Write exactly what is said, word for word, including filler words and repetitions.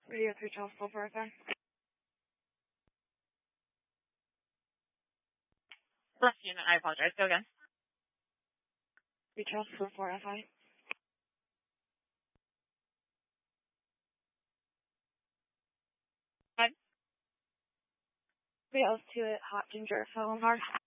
Radio three Charles four four F I. Left unit, I apologize. Go again. three Charles four four F I. Hi. three L two at Hot Ginger, Felonhard.